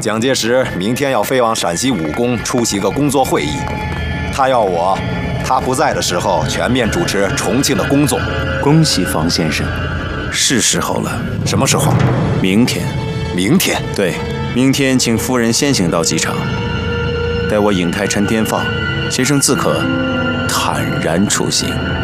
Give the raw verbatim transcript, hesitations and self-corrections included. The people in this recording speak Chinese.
蒋介石明天要飞往陕西武功出席个工作会议，他要我，他不在的时候全面主持重庆的工作。 恭喜房先生，是时候了。 什么时候？ 明天。 明天？ 对，明天请夫人先行到机场，待我引开陈天放先生自可坦然出行。